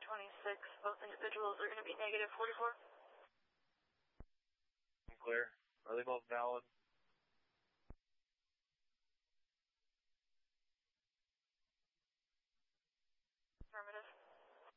26. Both individuals are going to be negative 44. Clear. Early both valid.